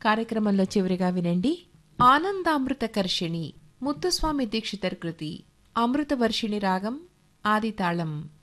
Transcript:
కార్యక్రమంలో చివరిగా వినండి ఆనందామృతకర్షిణి ముత్తుస్వామి దీక్షితర్ కృతి అమృతవర్షిణి రాగం ఆదితాళం.